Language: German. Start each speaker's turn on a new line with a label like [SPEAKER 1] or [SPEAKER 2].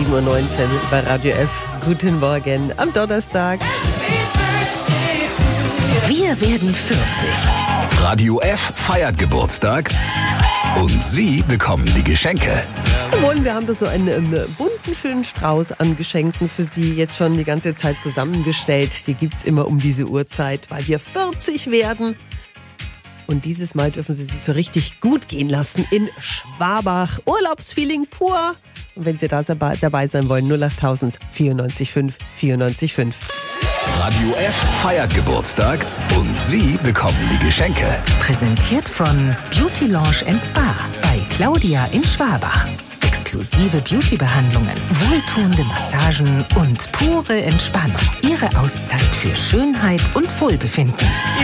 [SPEAKER 1] 7.19 Uhr bei Radio F. Guten Morgen am Donnerstag.
[SPEAKER 2] Wir werden 40.
[SPEAKER 3] Radio F feiert Geburtstag und Sie bekommen die Geschenke.
[SPEAKER 1] Und wir haben da so einen bunten, schönen Strauß an Geschenken für Sie jetzt schon die ganze Zeit zusammengestellt. Die gibt's immer um diese Uhrzeit, weil wir 40 werden. Und dieses Mal dürfen Sie sich so richtig gut gehen lassen in Schwabach. Urlaubsfeeling pur. Und wenn Sie da dabei sein wollen, 08000 94 5 94 5.
[SPEAKER 3] Radio F feiert Geburtstag und Sie bekommen die Geschenke.
[SPEAKER 2] Präsentiert von Beauty Lounge Spa bei Claudia in Schwabach. Exklusive Beauty-Behandlungen, wohltuende Massagen und pure Entspannung. Ihre Auszeit für Schönheit und Wohlbefinden.